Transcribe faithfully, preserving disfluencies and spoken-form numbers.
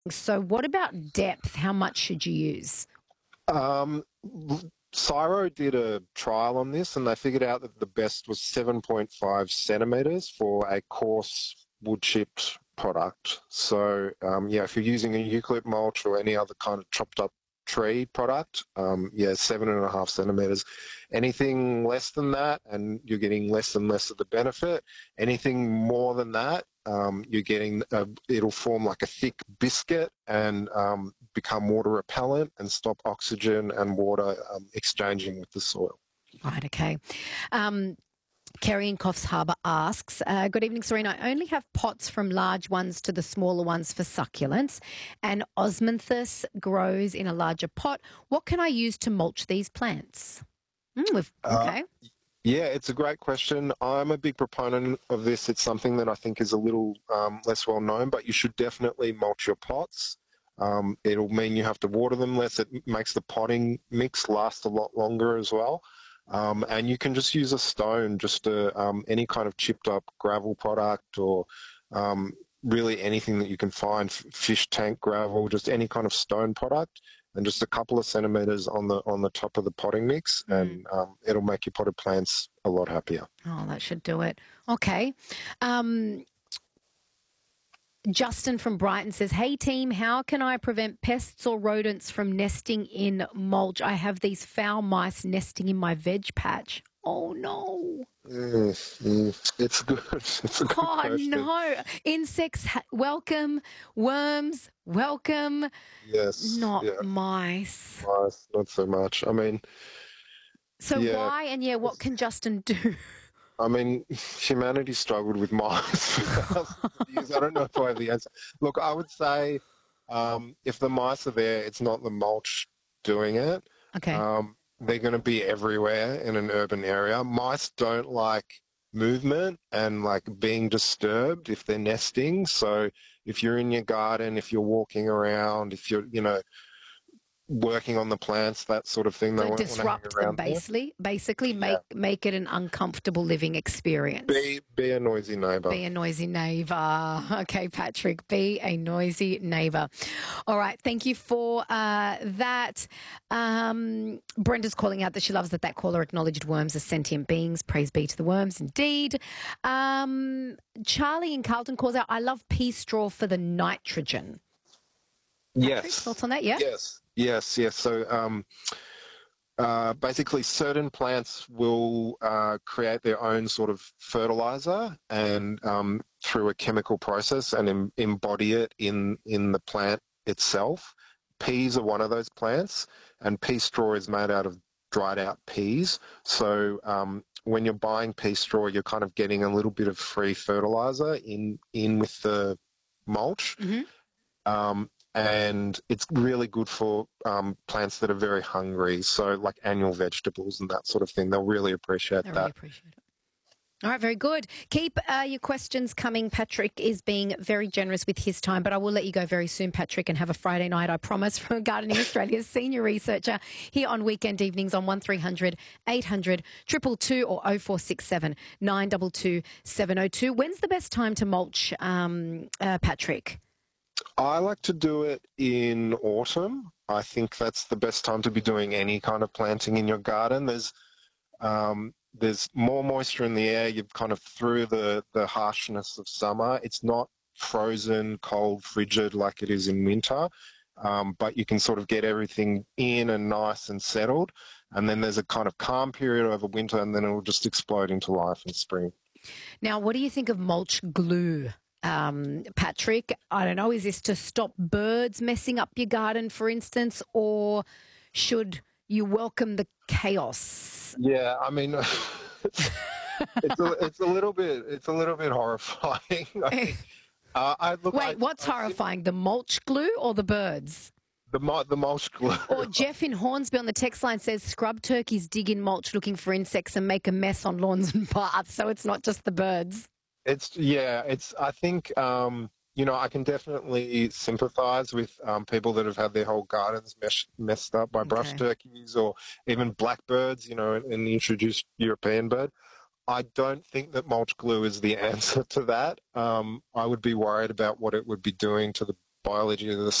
So what about depth? How much should you use? Um, Cyro did a trial on this, and they figured out that the best was seven point five centimeters for a coarse wood chipped product. So, um, yeah, if you're using a eucalypt mulch or any other kind of chopped up tree product, um, yeah, seven and a half centimeters. Anything less than that, and you're getting less and less of the benefit. Anything more than that, um, you're getting, a, it'll form like a thick biscuit and um, become water repellent and stop oxygen and water um, exchanging with the soil. Right, okay. Um, Kerry in Coffs Harbour asks, uh, good evening, Serena. I only have pots from large ones to the smaller ones for succulents, and osmanthus grows in a larger pot. What can I use to mulch these plants? Mm, we've, Uh, okay. Yeah, it's a great question. I'm a big proponent of this. It's something that I think is a little um, less well known, but you should definitely mulch your pots. Um, it'll mean you have to water them less. It makes the potting mix last a lot longer as well. Um, and you can just use a stone, just a, um, any kind of chipped up gravel product or um, really anything that you can find, f- fish tank gravel, just any kind of stone product and just a couple of centimeters on the on the top of the potting mix, Mm. and um, it'll make your potted plants a lot happier. Oh, that should do it. Okay. Um, Justin from Brighton says, hey team, how can I prevent pests or rodents from nesting in mulch? I have these foul mice nesting in my veg patch. Oh no. Mm, mm, it's good. It's a good Oh question. no. Insects, ha- welcome. Worms, welcome. Yes, Not yeah, mice. nice. Not so much. I mean, So yeah. why and yeah, what can Justin do? I mean, humanity struggled with mice for thousands of years. I don't know if I have the answer. Look, I would say um, if the mice are there, it's not the mulch doing it. Okay. Um, they're going to be everywhere in an urban area. Mice don't like movement and like being disturbed if they're nesting. So if you're in your garden, if you're walking around, if you're, you know, working on the plants, that sort of thing, they So won't want to hang disrupt them around there. basically. Basically Yeah. make make it an uncomfortable living experience. Be, be a noisy neighbour. Be a noisy neighbour. Okay, Patrick, be a noisy neighbour. All right, thank you for uh, that. Um, Brenda's calling out that she loves that that caller acknowledged worms as sentient beings. Praise be to the worms, indeed. Um, Charlie in Carlton calls out, I love pea straw for the nitrogen. Patrick, Yes. thoughts on that? Yeah? Yes. Yes. Yes. So um, uh, basically, certain plants will uh, create their own sort of fertilizer and um, through a chemical process and em- embody it in in the plant itself. Peas are one of those plants, and pea straw is made out of dried out peas. So um, when you're buying pea straw, you're kind of getting a little bit of free fertilizer in in with the mulch. Mm-hmm. Um, and it's really good for um, plants that are very hungry, so like annual vegetables and that sort of thing. They'll really appreciate I really that. appreciate it. All right, very good. Keep uh, your questions coming. Patrick is being very generous with his time, but I will let you go very soon, Patrick, and have a Friday night, I promise, from Gardening Australia's senior researcher here on weekend evenings on one three hundred eight hundred two two two or oh four six seven nine two two seven oh two. When's the best time to mulch, um, uh, Patrick? I like to do it in autumn. I think that's the best time to be doing any kind of planting in your garden. There's um, there's more moisture in the air. You're kind of through the, the harshness of summer. It's not frozen, cold, frigid like it is in winter, um, but you can sort of get everything in and nice and settled. And then there's a kind of calm period over winter, and then it will just explode into life in spring. Now, what do you think of mulch glue? Um, Patrick, I don't know, is this to stop birds messing up your garden, for instance, or should you welcome the chaos? Yeah, I mean, it's, it's a it's a little bit it's a little bit horrifying. I think. Uh, I look. I, Wait, what's I've seen horrifying, the mulch glue or the birds? the mul- the mulch glue. Or Jeff in Hornsby on the text line says scrub turkeys dig in mulch looking for insects and make a mess on lawns and paths, so it's not just the birds. It's yeah. It's I think um, you know I can definitely sympathise with um, people that have had their whole gardens mesh- messed up by brush Okay. turkeys or even blackbirds. You know, an introduced European bird. I don't think that mulch glue is the answer to that. Um, I would be worried about what it would be doing to the biology of the